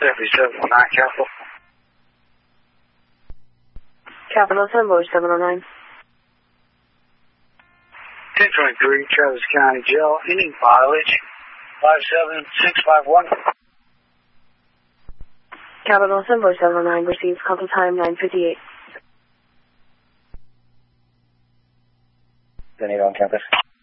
719 Capital. Capital 10, Voice 709. 1023, Travis County Jail, any mileage, 57651. Capital 10, Voice 709, received call time 9:58. Then on campus.